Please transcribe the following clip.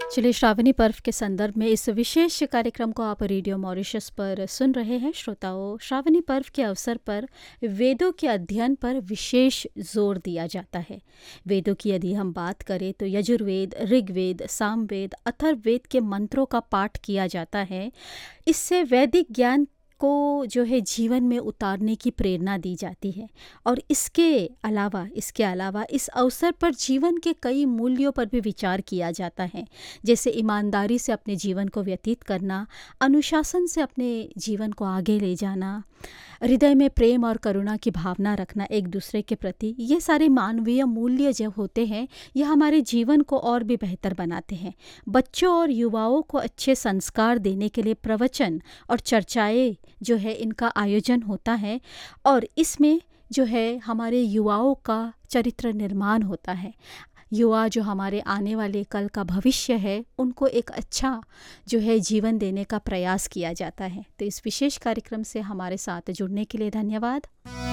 चलिए, श्रावणी पर्व के संदर्भ में इस विशेष कार्यक्रम को आप रेडियो मॉरिशस पर सुन रहे हैं। श्रोताओं, श्रावणी पर्व के अवसर पर वेदों के अध्ययन पर विशेष जोर दिया जाता है। वेदों की यदि हम बात करें तो यजुर्वेद, ऋग्वेद, सामवेद, अथर्ववेद के मंत्रों का पाठ किया जाता है। इससे वैदिक ज्ञान को जो है जीवन में उतारने की प्रेरणा दी जाती है। और इसके अलावा इस अवसर पर जीवन के कई मूल्यों पर भी विचार किया जाता है, जैसे ईमानदारी से अपने जीवन को व्यतीत करना, अनुशासन से अपने जीवन को आगे ले जाना, हृदय में प्रेम और करुणा की भावना रखना एक दूसरे के प्रति। ये सारे मानवीय मूल्य जब होते हैं, ये हमारे जीवन को और भी बेहतर बनाते हैं। बच्चों और युवाओं को अच्छे संस्कार देने के लिए प्रवचन और चर्चाएं जो है इनका आयोजन होता है, और इसमें जो है हमारे युवाओं का चरित्र निर्माण होता है। युवा जो हमारे आने वाले कल का भविष्य है, उनको एक अच्छा जो है जीवन देने का प्रयास किया जाता है। तो इस विशेष कार्यक्रम से हमारे साथ जुड़ने के लिए धन्यवाद।